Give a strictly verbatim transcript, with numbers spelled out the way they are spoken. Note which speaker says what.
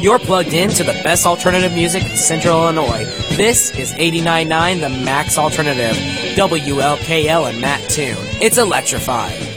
Speaker 1: You're plugged in to the best alternative music in Central Illinois. This is eighty-nine point nine The Max Alternative, W L K L and Matt Toon. It's electrifying.